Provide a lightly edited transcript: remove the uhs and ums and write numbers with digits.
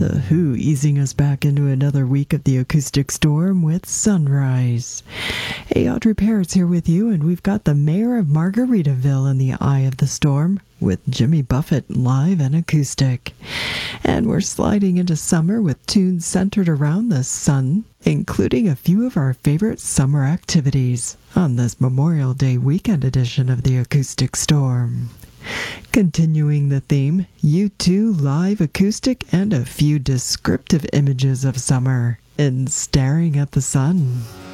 The Who easing us back into another week of the acoustic storm with Sunrise. Hey, Audrey Parrott's here with you, and we've got the mayor of Margaritaville in the eye of the storm with Jimmy Buffett live and acoustic. And we're sliding into summer with tunes centered around the sun, including a few of our favorite summer activities on this Memorial Day weekend edition of the Acoustic Storm. Continuing the theme, U2 live acoustic and a few descriptive images of summer in Staring at the Sun.